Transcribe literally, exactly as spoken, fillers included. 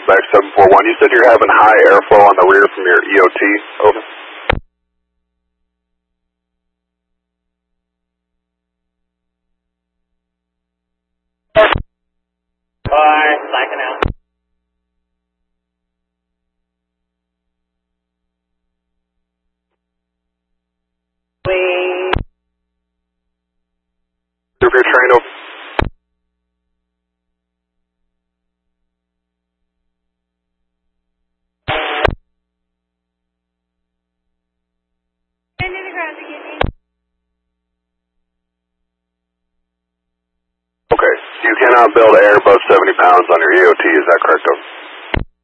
back seven four one. You said you're having high airflow on the rear from your E O T. Over. Bye. Slacking out. We. If you're trained over. Okay. You cannot build air above seventy pounds on your E O T, is that correct?